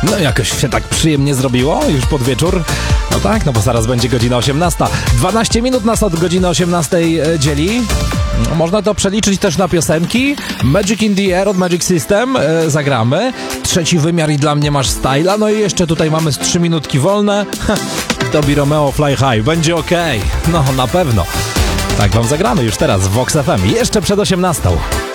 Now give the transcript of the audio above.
No jakoś się tak przyjemnie zrobiło już pod wieczór. No tak, no bo zaraz będzie godzina 18. 12 minut nas od godziny 18 dzieli. Można to przeliczyć też na piosenki. Magic in the Air od Magic System zagramy. Trzeci wymiar i dla mnie masz styla. No i jeszcze tutaj mamy z 3 minutki wolne. Tobi Romeo Fly High. Będzie okej. No na pewno. Tak wam zagramy już teraz w Vox FM. Jeszcze przed 18.